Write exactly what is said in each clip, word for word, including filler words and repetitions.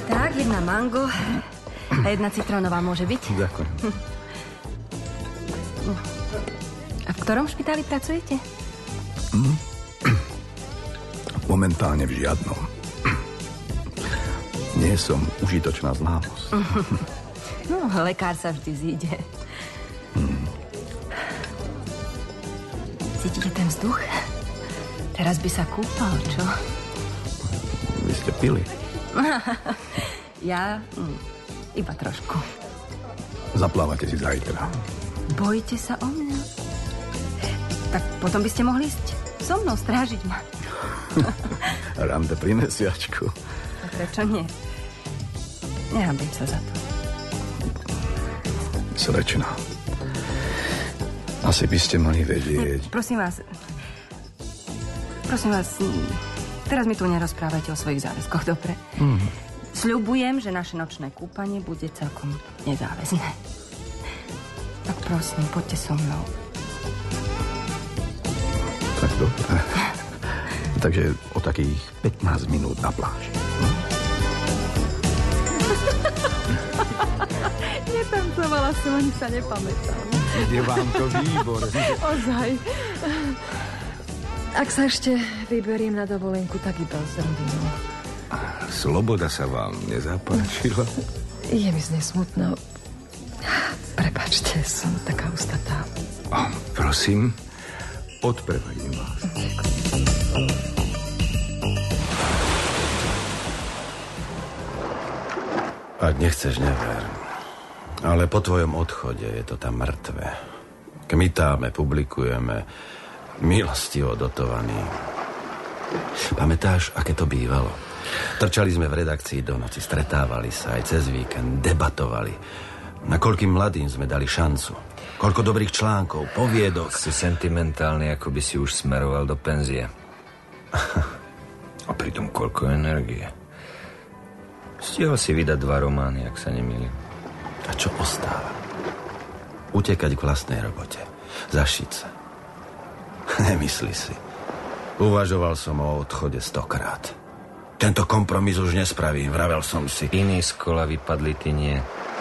Tak, jedna mango a jedna citrónová môže byť. Ďakujem. A v ktorom špitáli pracujete? Hm? Momentálne v žiadnom. Nie som užitočná známosť. No, lekár sa vždy zíde. Hmm. Cítite ten vzduch? Teraz by sa kúpal, čo? Vy ste pili? Ja mm, iba trošku. Zaplávate si zajtra. Bojíte sa o mňa? Tak potom by ste mohli ísť so mnou strážiť ma. Rande pri mesiačku. A prečo nie? Nehambím sa za to. Slečna, asi by ste mali vedieť... Prosím vás... Prosím vás... Teraz mi tu nerozprávajte o svojich záväzkoch, dobre? Mm. Sľubujem, že naše nočné kúpanie bude celkom nezáväzné. Tak prosím, poďte so mnou. Tak dobre. Takže o takých pätnásť minút na pláži. Netancovala som, ani sa nepamätám. Ide vám to výborne. Ozaj. Ak sa ešte vyberiem na dovolenku, tak iba s rodinou. Sloboda sa vám nezapáčila? Je mi z nej smutno. Prepáčte, som taká ustatá. Oh, prosím, odprevadím vás. Ak nechceš, never. Ale po tvojom odchode je to tam mŕtve. Kmitáme, publikujeme, milostivo dotovaný. Pamätáš, aké to bývalo? Trčali sme v redakcii do noci, stretávali sa aj cez víkend, debatovali. Na koľkým mladým sme dali šancu. Koľko dobrých článkov, poviedok. Si sentimentálny, ako by si už smeroval do penzie. A pritom koľko energie. Stihol si vydať dva romány, ak sa nemýlim. A čo ostáva? Utekať k vlastnej robote. Zašiť sa. Nemysli si. Uvažoval som o odchode stokrát. Tento kompromis už nespravím, vravel som si. Iní z kola vypadli, ty nie.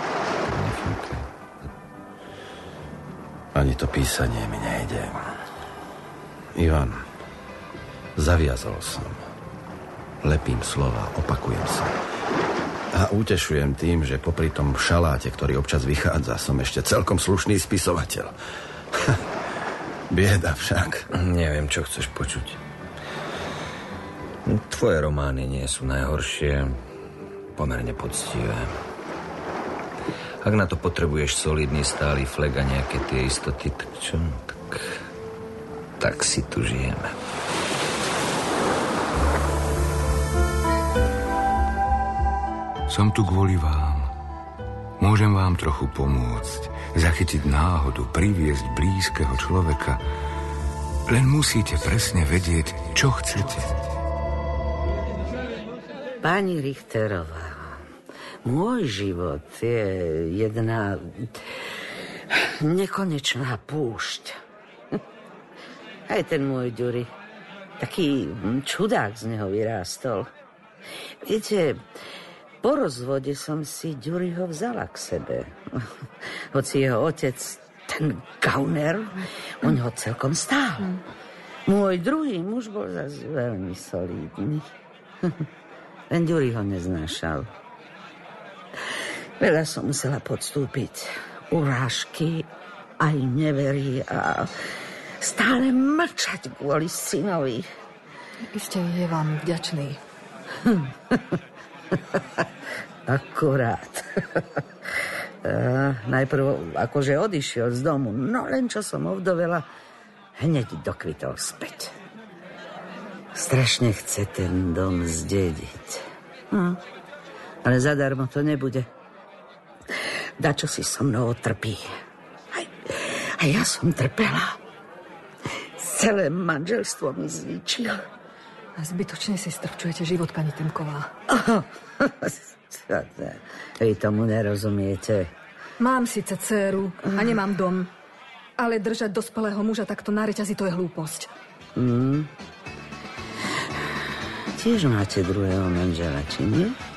Ani to písanie mi nejde. Ivan, zaviazal som. Lepím slova, opakujem sa. A utešujem tým, že popri tom šaláte, ktorý občas vychádza, som ešte celkom slušný spisovateľ. Bieda však. Neviem, čo chceš počuť. Tvoje romány nie sú najhoršie, pomerne poctivé. Ak na to potrebuješ solidný stály flag a nejaké tie istoty, tak čo? Tak, tak si tu žijeme. Som tu kvôli vám. Môžem vám trochu pomôcť, zachytiť náhodu, priviesť blízkeho človeka. Len musíte presne vedieť, čo chcete. Pani Richterová, môj život je jedna nekonečná púšť. Aj ten môj Ďuri, taký čudák z neho vyrástol. Viete, po rozvode som si Ďuriho vzala k sebe. Hoci jeho otec, ten Gauner, on ho celkom stál. Môj druhý muž bol zase veľmi solidný. Len Ďuri ho neznášal. Veľa som musela podstúpiť. Urážky, aj neverí a stále mlčať kvôli synovi. Iste je vám vďačný. Akurát. Najprv akože odišiel z domu, no len čo som ovdovela, hneď dokvitol späť. Strašne chce ten dom zdediť. Hm. Ale zadarmo to nebude. Dačo si so mnou otrpí. Aj, aj ja som trpela. Celé manželstvo mi zničil. A zbytočne si strpčujete život, pani Temková. Oh, vy tomu nerozumiete. Mám síce dcéru a nemám dom, ale držať dospelého muža takto na reťazi, to je hlúposť. Mm. Tiež máte druhého manžela, či nie?